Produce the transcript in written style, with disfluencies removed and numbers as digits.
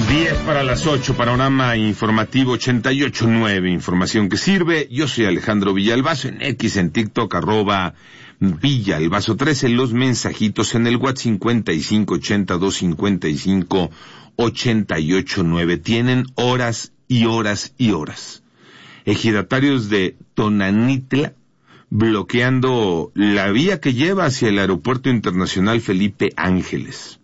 10 para las 8, panorama informativo 88.9, información que sirve. Yo soy Alejandro Villalbazo, en X, en TikTok, @Villalbazo13, los mensajitos en el WhatsApp 5582558889. Tienen horas y horas y horas. Ejidatarios de Tonanitla bloqueando la vía que lleva hacia el Aeropuerto Internacional Felipe Ángeles.